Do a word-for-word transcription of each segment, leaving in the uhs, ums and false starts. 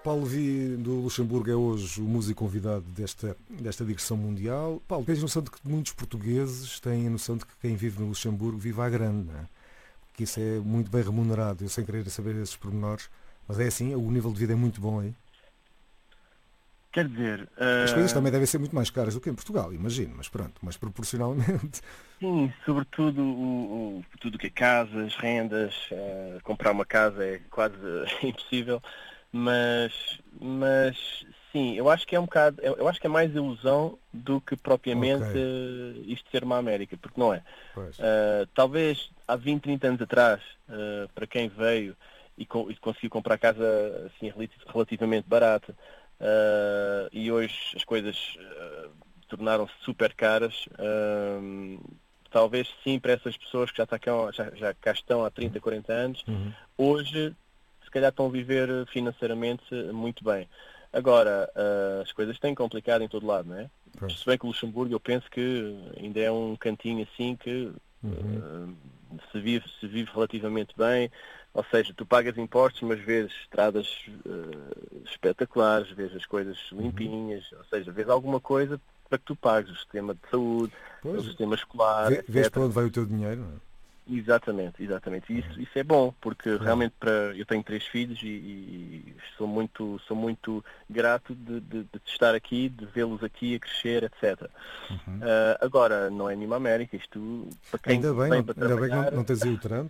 Paulo Vi do Luxemburgo é hoje o músico convidado desta, desta digressão mundial. Paulo, tens noção de que muitos portugueses têm a noção de que quem vive no Luxemburgo vive à grande, não é? Que isso é muito bem remunerado, eu sem querer saber esses pormenores, mas é assim, o nível de vida é muito bom aí. Quer dizer... As coisas Uh... também devem ser muito mais caras do que em Portugal, imagino, mas pronto, mas proporcionalmente. Sim, sobretudo o, o, tudo que é casas, rendas, uh, comprar uma casa é quase impossível, mas, mas sim, eu acho que é um bocado, eu acho que é mais ilusão do que propriamente Okay. uh, isto ser uma América, porque não é. Uh, talvez há vinte, trinta anos atrás, uh, para quem veio e, co- e conseguiu comprar casa assim, relativamente barata, uh, e hoje as coisas uh, tornaram-se super caras, uh, talvez sim para essas pessoas que já, está cá, já, já cá estão há trinta, quarenta anos, uhum. hoje se calhar estão a viver financeiramente muito bem. Agora, uh, as coisas têm complicado em todo lado, não é? Pois. Se bem que o Luxemburgo eu penso que ainda é um cantinho assim que uhum. uh, se, vive, se vive relativamente bem, ou seja, tu pagas impostos, mas vês estradas uh, espetaculares, vês as coisas limpinhas, uhum. ou seja, vês alguma coisa para que tu pagues, o sistema de saúde, pois. o sistema escolar, Vê, etcétera. Vês para onde vai o teu dinheiro, não é? Exatamente, exatamente. E isso, isso é bom, porque claro. realmente para, eu tenho três filhos e, e sou muito, sou muito grato de, de, de estar aqui, de vê-los aqui a crescer, etcétera. Uhum. Uh, agora, não é nenhuma América, isto para quem ainda bem, vem não, para ainda trabalhar... bem que não, não tens aí o Trump.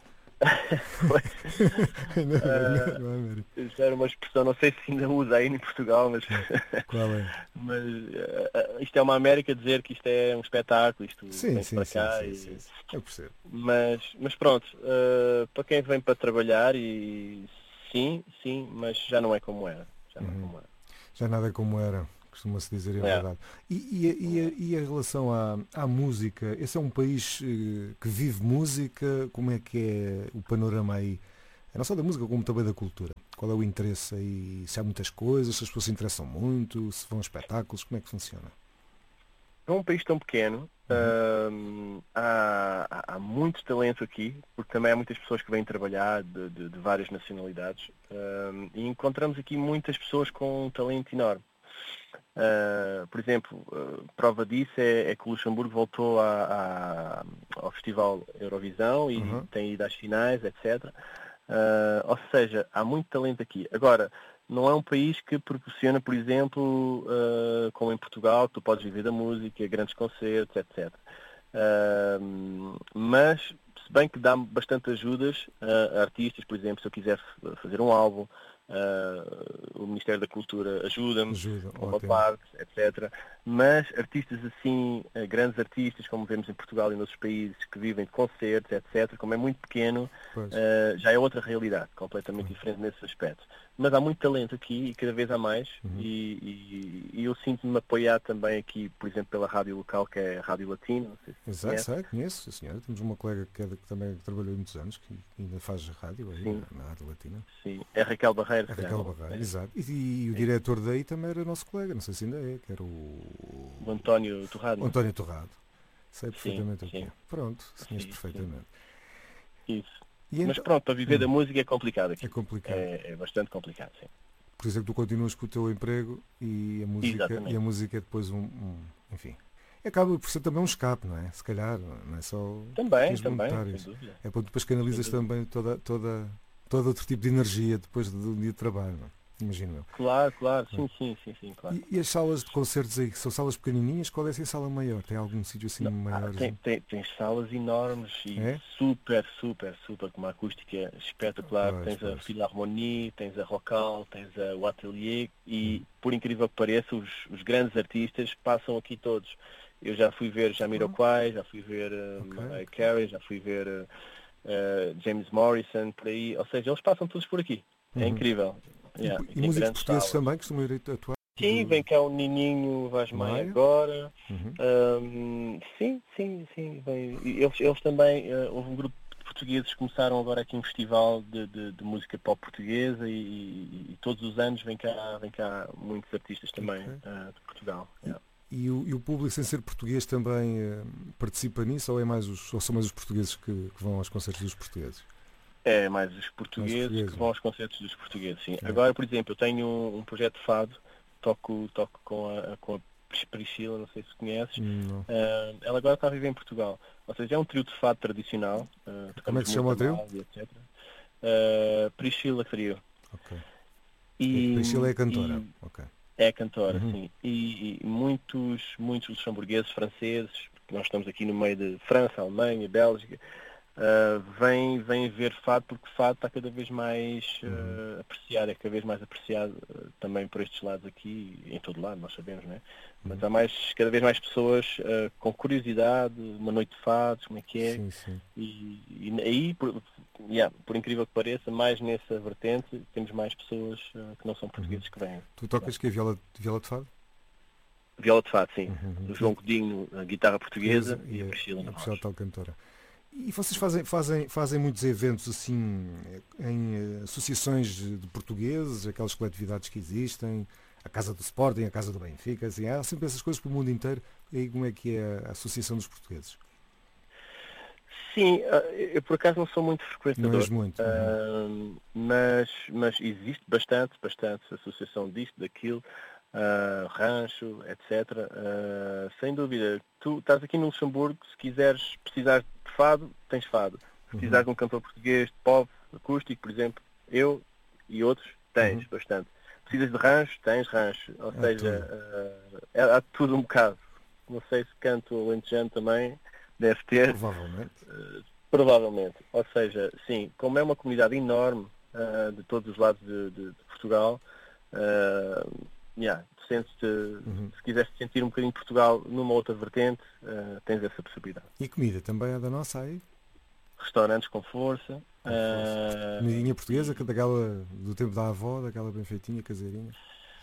pois, ainda bem, não é América. Isso era uma expressão, não sei se ainda usa aí em Portugal, mas, qual é? mas uh, isto é uma América dizer que isto é um espetáculo, isto sim, vem sim, para sim, cá. Sim, e... sim, sim. Eu percebo. Mas, mas pronto, uh, para quem vem para trabalhar, e sim, sim, mas já não é como era. Já, não uhum. é como era. Já nada é como era, costuma-se dizer, é, é. verdade. E, e, e, a, e a relação à, à música? Esse é um país uh, que vive música? Como é que é o panorama aí? Não só da música, como também da cultura. Qual é o interesse aí? Se há muitas coisas, se as pessoas se interessam muito, se vão a espetáculos, como é que funciona? É um país tão pequeno, uhum. uh, há, há, há muito talento aqui, porque também há muitas pessoas que vêm trabalhar de, de, de várias nacionalidades, uh, e encontramos aqui muitas pessoas com um talento enorme. Uh, por exemplo, uh, prova disso é, é que o Luxemburgo voltou a, a, ao Festival Eurovisão e uhum. tem ido às finais, etcétera. Uh, ou seja, há muito talento aqui. Agora, não é um país que proporciona, por exemplo, uh, como em Portugal, que tu podes viver da música, grandes concertos, etcétera. Uh, mas, se bem que dá bastante ajudas uh, a artistas, por exemplo, se eu quiser fazer um álbum, uh, o Ministério da Cultura ajuda-me, Ajuda, uma parte, etcétera. Mas artistas assim, uh, grandes artistas, como vemos em Portugal e noutros países, que vivem de concertos, etcétera, como é muito pequeno, uh, já é outra realidade, completamente uhum. diferente nesse aspecto. Mas há muito talento aqui e cada vez há mais, uhum. e, e, e eu sinto-me apoiado também aqui, por exemplo, pela rádio local, que é a Rádio Latina. Não sei se Exato, sei, conheço, senhora. Temos uma colega que, é de, que também trabalhou muitos anos, que ainda faz rádio aí, Sim. na Rádio Latina. Sim, é Raquel Barreiro. É Raquel Barreiro, é. exato. E, e o é. diretor daí também era nosso colega, não sei se ainda é, que era o... O António Torrado. O António Torrado. Sei sim, perfeitamente sim. o que é. Pronto, conheço sim, perfeitamente. Sim. Isso. E Mas então, pronto, para viver hum, da música é complicado aqui. É complicado. É, é bastante complicado, sim. Por isso é que tu continuas com o teu emprego e a música, e a música é depois um, um... Enfim... Acaba por ser também um escape, não é? Se calhar, não é só também, também, sem dúvida. É para depois canalizas também toda, toda, todo outro tipo de energia depois do dia de trabalho, não é? Imagino eu. Claro, claro, sim, sim, sim, sim, claro. E, e as salas de concertos aí, são salas pequenininhas? Qual é essa sala maior? Tem algum sítio assim não, maior? Ah, tem, tem, tem salas enormes e é? super, super, super, com uma acústica espetacular. Pois, tens pois. a Philharmonie, tens a Rocal, tens a, o Atelier e, hum. por incrível que pareça, os, os grandes artistas passam aqui todos. Eu já fui ver Jamiroquai, já fui ver uh, okay. Mariah Carey, já fui ver uh, uh, James Morrison, por aí. Ou seja, eles passam todos por aqui. É uhum. incrível. E, yeah, e, e músicos portugueses salas. Também costumam ir atuar? Sim, vem cá o Nininho Vaz Maia agora. Uhum. Um, sim, sim, sim. Vem. Eles, eles também, uh, houve um grupo de portugueses que começaram agora aqui um festival de, de, de música pop portuguesa e, e, e todos os anos vem cá, vem cá muitos artistas também okay. uh, de Portugal. Yeah. E o, e o público sem ser português também uh, participa nisso ou, é mais os, ou são mais os portugueses que, que vão aos concertos dos portugueses? É mais os portugueses, portugueses, que vão aos concertos dos portugueses, sim. É. Agora, por exemplo, eu tenho um, um projeto de fado, toco, toco com a, com a Priscila, não sei se conheces. Não. Uh, ela agora está a viver em Portugal. Ou seja, é um trio de fado tradicional. Uh, Como é que se chama o trio? E etcétera. Uh, Priscila Frio. Ok. E, Priscila é a cantora. e Ok. é a cantora, Uhum. sim. E, e muitos, muitos luxemburgueses, franceses, porque nós estamos aqui no meio de França, Alemanha, Bélgica, uh, vêm, vêm ver fado, porque fado está cada vez mais uh, Uhum. apreciado, é cada vez mais apreciado uh, também por estes lados aqui, em todo lado, nós sabemos, não é? Mas Uhum. há mais, cada vez mais pessoas uh, com curiosidade, uma noite de fados, como é que é, Sim, sim. e, e aí, por, yeah, por incrível que pareça, mais nessa vertente, temos mais pessoas uh, que não são portugueses que vêm. Tu tocas que é viola, viola de fado? Viola de fado, sim. Uhum. O João Godinho, a guitarra portuguesa, Portuguesa e a a- Priscila e na a Priscila voz. tal cantora. E vocês fazem, fazem, fazem muitos eventos assim em eh, associações de de portugueses, aquelas coletividades que existem, a Casa do Sporting, a Casa do Benfica, assim, há sempre essas coisas pelo mundo inteiro. E aí como é que é a Associação dos Portugueses? Sim, uh, eu por acaso não sou muito Não és frequentador, muito. Uhum. uh, mas, mas existe bastante, bastante associação disto, daquilo, uh, rancho, etcétera. Uh, sem dúvida, tu estás aqui no Luxemburgo, se quiseres, precisares de fado, tens fado. Se Uhum. precisares de um cantor português, de pop, acústico, por exemplo, eu e outros, tens Uhum. bastante. Precisas de rancho, tens rancho. Ou Há seja, tudo. uh, é- há tudo um bocado. Não sei se canto alentejano também, deve ter. Provavelmente. Uh, provavelmente. Ou seja, sim, como é uma comunidade enorme uh, de todos os lados de, de- de Portugal, uh, yeah, sentes-te, Uhum. se quiseres te sentir um bocadinho Portugal numa outra vertente, uh, tens essa possibilidade. E comida também é da nossa aí? Restaurantes com força. Com força. uh, Comidinha portuguesa, e, daquela do tempo da avó, daquela bem feitinha, caseirinha.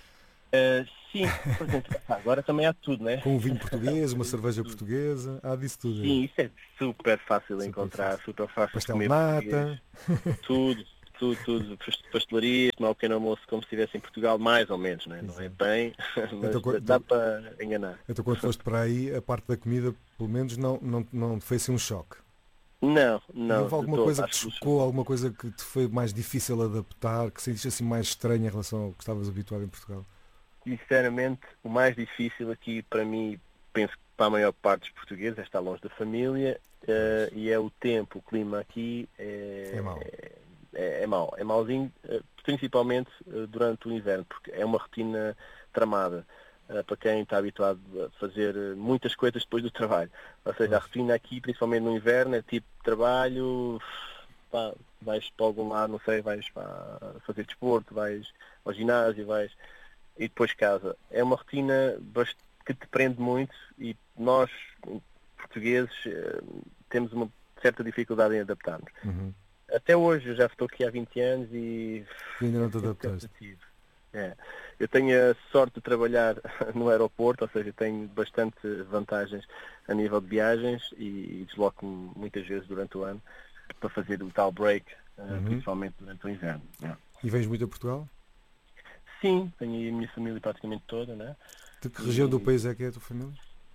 uh, sim, por exemplo, agora também há tudo, né? Com um vinho português, uma cerveja portuguesa, há disso tudo aí. Sim, isso é super fácil de Super encontrar, fácil. super fácil de Pastel de comer português. nata. Tudo, tudo, tudo. Pastelaria, tomar um pequeno almoço como se estivesse em Portugal, mais ou menos, não é? Não é bem, Então, mas dá para enganar. então quando foste para aí, a parte da comida, pelo menos, não, não, não te foi assim um choque. Não, E não, houve de alguma todo. coisa que te Acho que chocou, alguma coisa que te foi mais difícil adaptar, que sentiste assim mais estranho em relação ao que estavas habituado em Portugal? sinceramente, o mais difícil aqui para mim, penso que para a maior parte dos portugueses, é estar longe da família uh, e é o tempo, o clima aqui é, É mau. é, é mau, é mauzinho, uh, principalmente uh, durante o inverno, porque é uma rotina tramada uh, para quem está habituado a fazer uh, muitas coisas depois do trabalho. Ou seja, a Pois. rotina aqui, principalmente no inverno, é tipo trabalho, pá, vais para algum lado, não sei, vais para fazer desporto, vais ao ginásio, vais e depois casa. É uma rotina bast- que te prende muito e nós, portugueses, eh, temos uma certa dificuldade em adaptarmos. Uhum. Até hoje, eu já estou aqui há vinte anos e E ainda não é te sempre adaptaste. cansativo. É. Eu tenho a sorte de trabalhar no aeroporto, ou seja, tenho bastante vantagens a nível de viagens e, e desloco-me muitas vezes durante o ano para fazer o tal break, eh, Uhum. principalmente durante o inverno. É. E vens muito a Portugal? Sim, tenho aí a minha família praticamente toda, né? De que região do E, país é que é a tua família?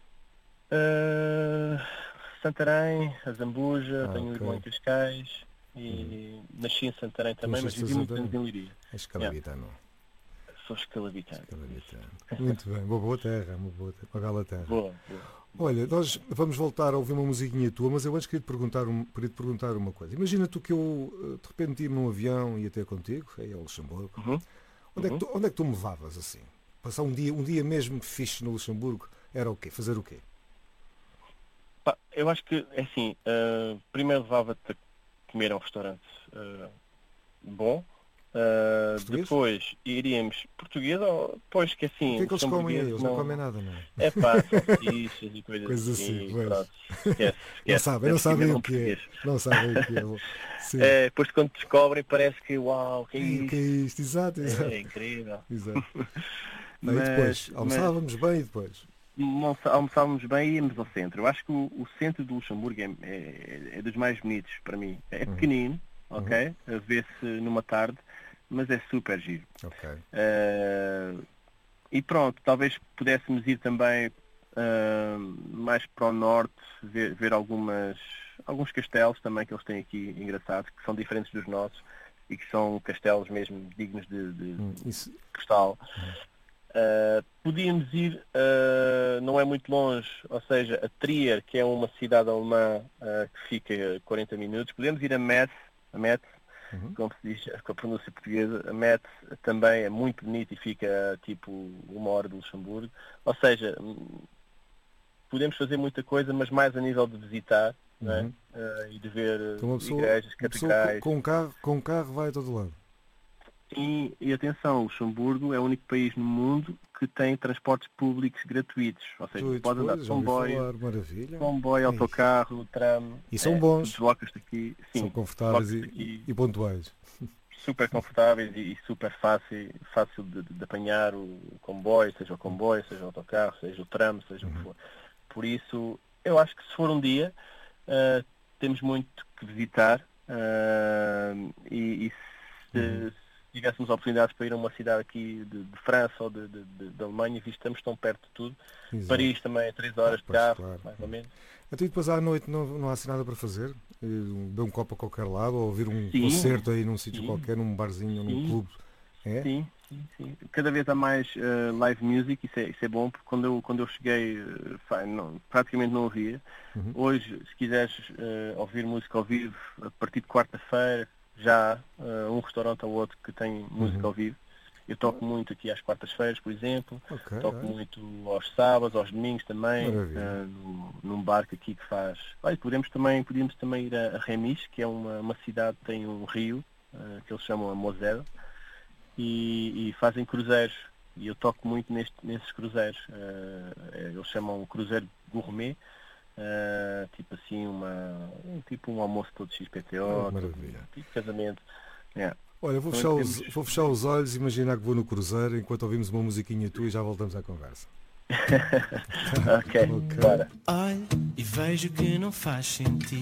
Uh, Santarém, a Zambuja, Ah, tenho um irmão em ok. Cascais e nasci em Santarém Tu também, mas nasceste em vivi muitos anos Santarém? em Liria. É escalabitano. Sou escalabitano. Escalabitano. Muito bem, uma boa terra, uma boa terra, uma bela terra. Boa, boa. Olha, nós vamos voltar a ouvir uma musiquinha tua, mas eu antes queria te perguntar, um, queria te perguntar uma coisa. Imagina tu que eu eh, de repente ir num avião e ia ter contigo, aí ao Luxemburgo. Uhum, Onde é, que uhum. tu, onde é que tu me levavas assim? Passar um dia, um dia mesmo fixe no Luxemburgo era o quê? Fazer o quê? Pá, eu acho que, é assim, uh, primeiro levava-te a comer a um restaurante uh, bom, uh, Português? depois iríamos português, ou, pois que O assim, que é que eles comem aí? luxemburguês Eles não comem não... nada, não é? É pá, salsichas e coisas Coisas assim, assim, pois. pronto, esquece, Não esquece. sabem, não Deve ser sabem mesmo o um que é. português. Não sabem o que é. Sim. É, depois quando descobrem parece que uau, que é Ei, o que é isto? isto? Exato, exato. É incrível. Exato. Não, e depois? Mas, mas Almoçávamos bem e depois? não, almoçávamos bem e íamos ao centro. Eu acho que o, o centro do Luxemburgo é, é, é dos mais bonitos para mim. É Uhum. pequenino, ok? A ver-se numa tarde, mas é super giro. Ok. Uh, e pronto, talvez pudéssemos ir também uh, mais para o norte, ver, ver algumas, alguns castelos também que eles têm aqui engraçados, que são diferentes dos nossos e que são castelos mesmo dignos de, de Hum, isso... cristal. Uh, podíamos ir, uh, não é muito longe, ou seja, a Trier, que é uma cidade alemã uh, que fica a quarenta minutos. Podemos ir a Metz, a Metz, Uhum. como se diz com a pronúncia portuguesa. A Metz também é muito bonita e fica tipo uma hora de Luxemburgo. Ou seja, podemos fazer muita coisa, mas mais a nível de visitar, uhum. não é? Uh, e de ver então uma pessoa, igrejas, uma pessoa catedrais. com, com, um carro, com um carro vai a todo lado. E, e atenção, Luxemburgo é o único país no mundo que tem transportes públicos gratuitos. Ou seja, Tu, pode andar de comboio, falar, maravilha. comboio, autocarro, tram. E são é, bons. Deslocas-te aqui. Sim, são confortáveis e, aqui, e pontuais. Super confortáveis e, e super fácil, fácil de, de apanhar o comboio, seja o comboio, seja o autocarro, seja o tram, seja uhum. o que for. Por isso, eu acho que se for um dia, uh, temos muito que visitar uh, e, e se, uhum. se tivéssemos oportunidades para ir a uma cidade aqui de, de França ou de, de, de, de Alemanha, visto que estamos tão perto de tudo. Exato. Paris também é três horas de carro, claro. mais ou menos. Até depois à noite não, não há assim nada para fazer? Beber um copo a qualquer lado ou ouvir um sim, concerto aí num sítio sim. qualquer, num barzinho ou num clube? É? Sim, sim, sim. Cada vez há mais uh, live music, isso é, isso é bom, porque quando eu, quando eu cheguei, uh, não, praticamente não ouvia. Uhum. Hoje, se quiseres uh, ouvir música ao vivo, a partir de quarta-feira, já há uh, um restaurante ou outro que tem música uhum. ao vivo. Eu toco muito aqui às quartas-feiras, por exemplo. Okay, toco é. muito aos sábados, aos domingos também, uh, no, num barco aqui que faz... Olha, podemos também, podíamos também ir a, a Remis, que é uma, uma cidade que tem um rio, uh, que eles chamam a Moselle, e, e fazem cruzeiros. E eu toco muito neste, nesses cruzeiros. Uh, eles chamam cruzeiro gourmet, uh, tipo assim, uma, um, tipo um almoço todo X P T O, oh, maravilha. Tipo casamento. Yeah. Olha, vou fechar, os, vou fechar os olhos e imaginar que vou no cruzeiro enquanto ouvimos uma musiquinha tua e já voltamos à conversa. Ok, okay. Bora. Olho e vejo que não faz sentido